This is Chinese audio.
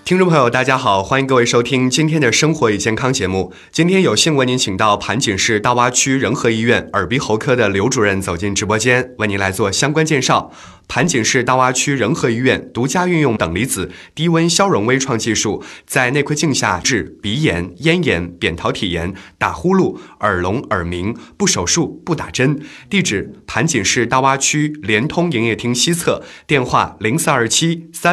听众朋友，大家好，欢迎各位收听今天的生活与健康节目。今天有幸为您请到盘锦市大洼区仁和医院耳鼻喉科的刘主任走进直播间，为您来做相关介绍。盘锦市大洼区仁和医院独家运用等离子低温消融微创技术，在内窥镜下治鼻炎、咽炎、扁桃体炎、打呼噜、耳聋、耳鸣，不手术、不打针。地址：盘锦市大洼区联通营业厅西侧，电话0427